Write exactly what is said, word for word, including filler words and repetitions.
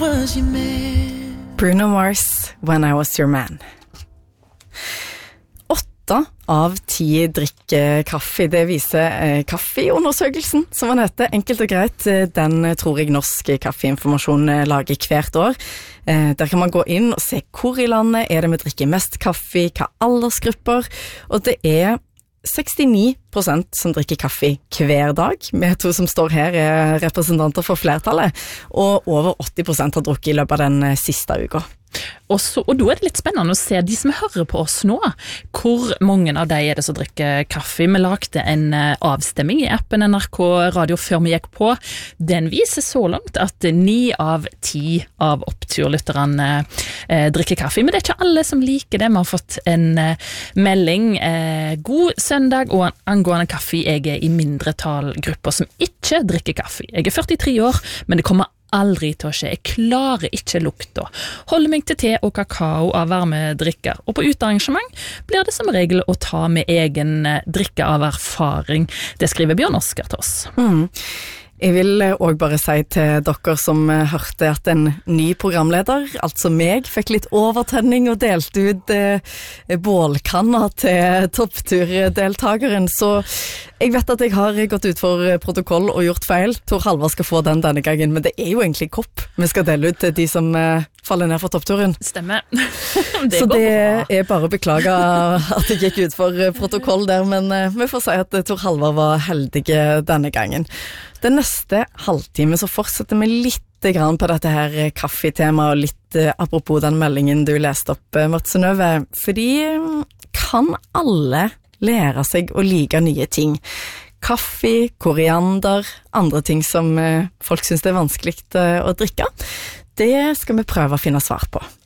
Bruno Mars, When I Was Your Man. Åtte av ti drikker kaffe. Det viser eh, kaffeundersøkelsen, som den heter. Enkelt og greit, den tror jeg Norsk Kaffeinformasjon lager hvert år. Eh, der kan man gå inn og se hvor i landet er det vi drikker mest kaffe, hva aldersgrupper, og det er sekstini prosent som drikker kaffe hver dag. Vi to som står her er representanter for flertallet, og over åtti prosent har drukket i løpet av den siste uka. Og, så, og da er det litt spennende å se de som hører på oss nå, hvor mange av de er det som drikker kaffe. Vi lagde en avstemming i appen N R K Radio før vi gikk på. Den viser så langt at ni av ti av oppturlytterne eh, drikker kaffe, men det er ikke alle som liker det. Vi har fått en eh, melding, eh, god søndag og angående kaffe. Jeg er i mindretallgrupper som ikke drikker kaffe. Jeg er førtitre år, men det kommer aldri til å skje. Jeg klarer ikke lukta. Holder meg til te og kakao av varme drikker. Og på utearrangement blir det som regel å ta med egen drikke av erfaring. Det skriver Bjørn Oskar til oss. Mm. Jeg vil også bare si til dere som hørte at en ny programleder, altså meg, fikk litt overtenning og delte ut eh, bålkanna til toppturdeltakeren, så jeg vet at jeg har gått ut for protokoll og gjort feil. Tor Halvard skal få den denne gangen, men det er jo egentlig kopp vi skal dele ut til de som eh, faller ned for toppturen. Stemmer. det så det bra. er bare å beklage at jeg gikk ut for protokoll der, men eh, vi får si at Tor Halvard var heldig denne gangen. Den neste halvtime så fortsetter vi litt grann på dette her kaffetemaet, og litt eh, apropos den meldingen du leste opp, Marte Synnøve, fordi kan alle lære seg å like nye ting? Kaffe, koriander, andre ting som eh, folk synes det er vanskelig eh, å drikke. Det skal vi prøve å finne svar på.